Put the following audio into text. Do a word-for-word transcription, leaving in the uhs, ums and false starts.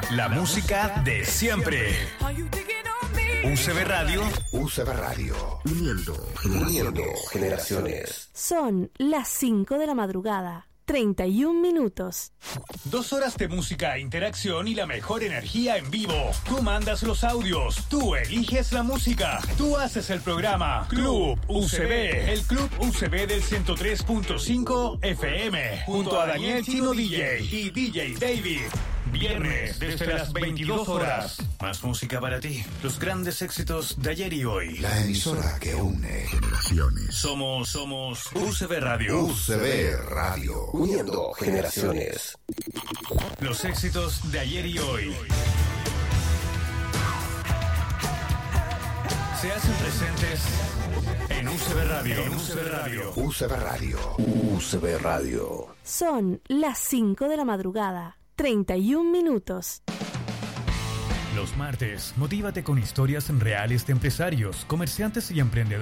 La música de siempre. U C B Radio. U C B Radio. Uniendo, uniendo generaciones. Son las cinco de la madrugada. treinta y un minutos. Dos horas de música, interacción y la mejor energía en vivo. Tú mandas los audios, tú eliges la música, tú haces el programa. Club U C B, el Club U C B del ciento tres punto cinco F M, junto a Daniel Chino D J y D J David. Viernes desde las veintidós horas. Más música para ti. Los grandes éxitos de ayer y hoy. La emisora que une generaciones. Somos, somos U C B Radio. U C B Radio. Uniendo generaciones. Los éxitos de ayer y hoy. Se hacen presentes en U C B Radio. En U C B Radio. U C B Radio. U C B Radio. Son las cinco de la madrugada. treinta y un minutos. Los martes, motívate con historias reales de empresarios, comerciantes y emprendedores.